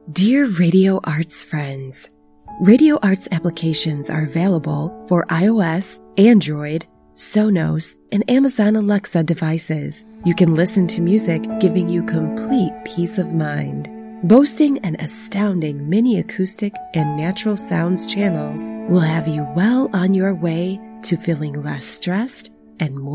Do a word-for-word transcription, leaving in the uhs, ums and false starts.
Dear Radio Arts friends, Radio Arts applications are available for iOS, Android, Sonos, and Amazon Alexa devices. You can listen to music giving you complete peace of mind. Boasting an astounding mini acoustic and natural sounds channels will have you well on your way to feeling less stressed and more